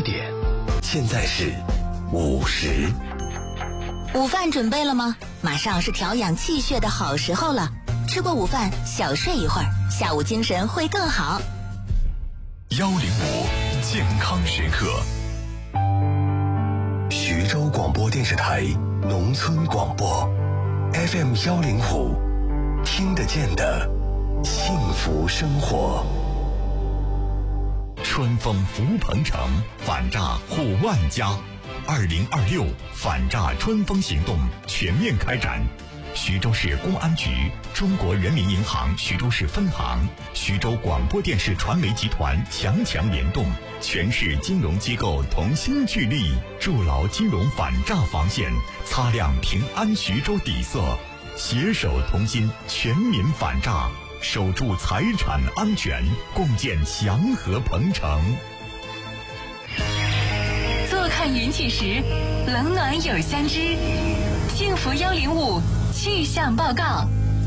点，现在是50。 午饭准备了吗？马上是调养气血的好时候了。吃过午饭，小睡一会儿，下午精神会更好。 105健康时刻，徐州广播电视台农村广播 FM 105，听得见的幸福生活。春风福鹏城，反诈护万家。2026反诈春风行动全面开展。徐州市公安局、中国人民银行徐州市分行、徐州广播电视传媒集团强联动，全市金融机构同心聚力，筑牢金融反诈防线，擦亮平安徐州底色，携手同心，全民反诈，守住财产安全，共建祥和鹏城。 坐看云起时，冷暖有相知。幸福105气象报告。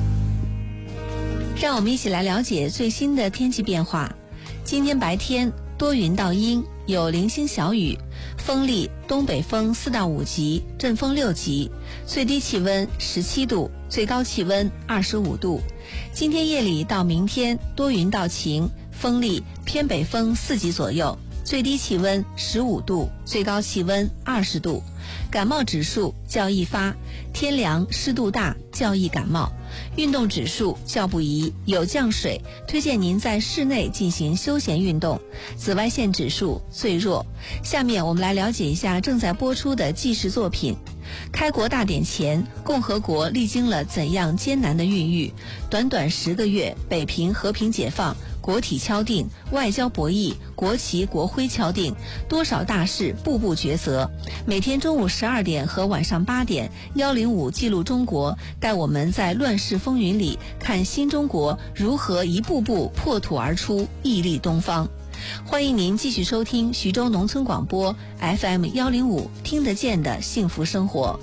让我们一起来了解最新的天气变化。今天白天多云到阴，有零星小雨，风力东北风4到5级，阵风6级，最低气温17度，最高气温25度。今天夜里到明天多云到晴，风力偏北风4级左右，最低气温15度，最高气温20度。感冒指数较易发，天凉湿度大较易感冒。运动指数较不宜，有降水，推荐您在室内进行休闲运动。紫外线指数最弱。下面我们来了解一下正在播出的纪实作品。开国大典前，共和国历经了怎样艰难的孕育？短短10个月，北平和平解放，国体敲定，外交博弈，国旗国徽敲定，多少大事步步抉择。每天中午12点和晚上8点，105记录中国，带我们在乱世风云里看新中国如何一步步破土而出，屹立东方。欢迎您继续收听徐州农村广播 FM 105，听得见的幸福生活。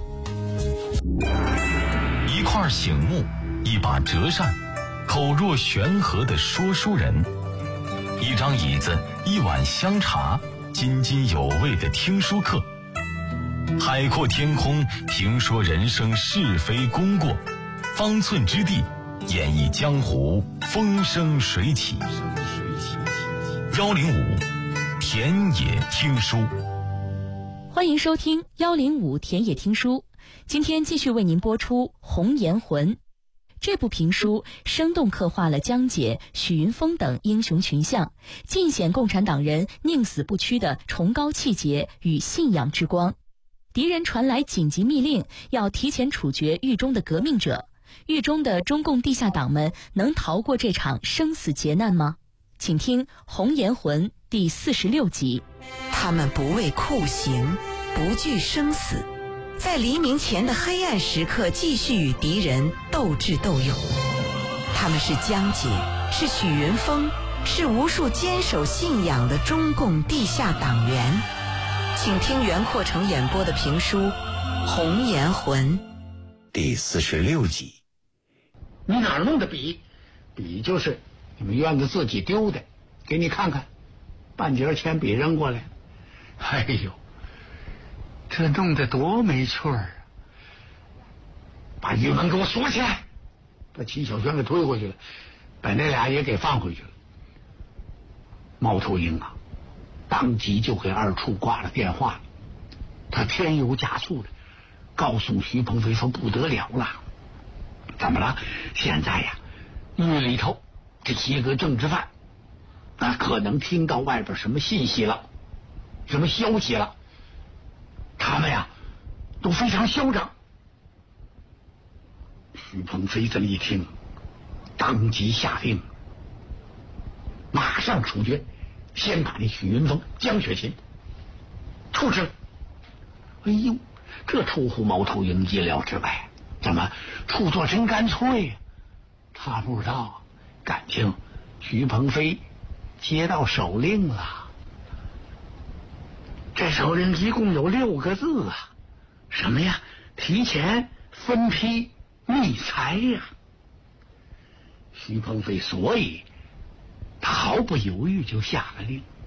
一块醒木，一把折扇，口若悬河的说书人，一张椅子，一碗香茶，津津有味的听书课。海阔天空，评说人生是非功过，方寸之地，演绎江湖风生水起。105田野听书， 欢迎收听105田野听书。今天继续为您播出《红颜魂》这部评书，生动刻画了江姐、许云峰等英雄群像，尽显共产党人宁死不屈的崇高气节与信仰之光。敌人传来紧急密令，要提前处决狱中的革命者，狱中的中共地下党们能逃过这场生死劫难吗？请听《红颜魂》第46集。 他们不畏酷刑，不惧生死，在黎明前的黑暗时刻继续与敌人斗智斗勇。他们是江姐，是许云峰，是无数坚守信仰的中共地下党员。请听袁阔成演播的评书《红颜魂》 第46集。 你哪儿弄的笔？笔就是你们院子自己丢的，给你看看。半截铅笔扔过来。哎呦，这弄得多没趣儿啊！把玉门给我锁起来，把齐小轩给推回去了，把那俩也给放回去了。猫头鹰啊，当即就给二处挂了电话，他添油加醋的告诉徐鹏飞说不得了了。怎么了？现在呀，狱里头这些个政治犯可能听到外边什么信息了，什么消息了，他们呀都非常嚣张。徐鹏飞这么一听，当即下令马上处决，先把那许云峰、江雪琴处置了。哎呦，这出乎猫头鹰意料之外，怎么处作真干脆呀？他不知道，感情徐鹏飞接到手令了。这手令一共有6个字啊，什么呀？提前分批密财呀。徐鹏飞所以他毫不犹豫就下了令，